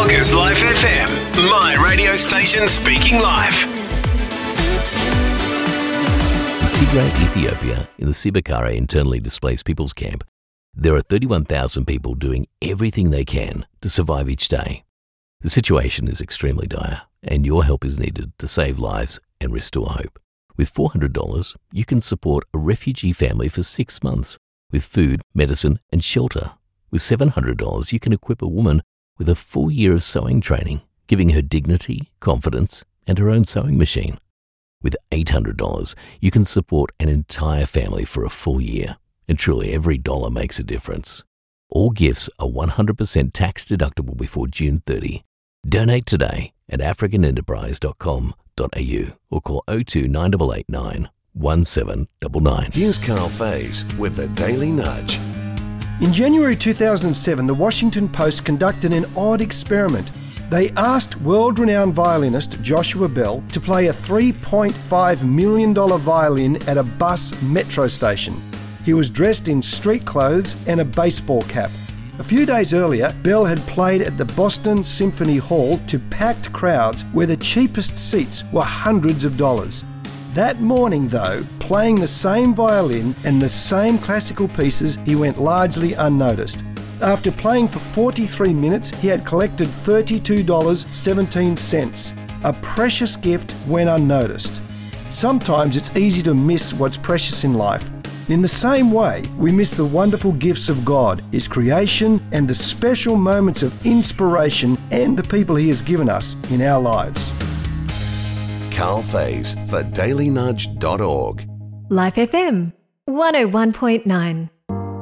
Rockers Life FM, my radio station speaking live. In Tigray, Ethiopia, in the Sibakara internally displaced people's camp, there are 31,000 people doing everything they can to survive each day. The situation is extremely dire, and your help is needed to save lives and restore hope. With $400, you can support a refugee family for 6 months with food, medicine, and shelter. With $700, you can equip a woman with a full year of sewing training, giving her dignity, confidence, and her own sewing machine. With $800, you can support an entire family for a full year, and truly every dollar makes a difference. All gifts are 100% tax deductible before June 30. Donate today at africanenterprise.com.au or call 02 9889 1799. Here's Carl Faze with the Daily Nudge. In January 2007, the Washington Post conducted an odd experiment. They asked world-renowned violinist Joshua Bell to play a $3.5 million violin at a bus metro station. He was dressed in street clothes and a baseball cap. A few days earlier, Bell had played at the Boston Symphony Hall to packed crowds where the cheapest seats were hundreds of dollars. That morning, though, playing the same violin and the same classical pieces, he went largely unnoticed. After playing for 43 minutes, he had collected $32.17, a precious gift when unnoticed. Sometimes it's easy to miss what's precious in life. In the same way, we miss the wonderful gifts of God, His creation, and the special moments of inspiration and the people He has given us in our lives. Carl Faze for dailynudge.org. Life FM 101.9.